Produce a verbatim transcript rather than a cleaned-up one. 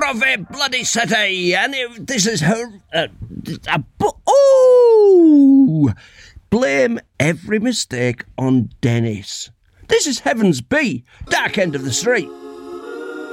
of a bloody city, and it, this is her... Uh, a bu- oh! Blame every mistake on Dennis. This is Heavens B, dark end of the street.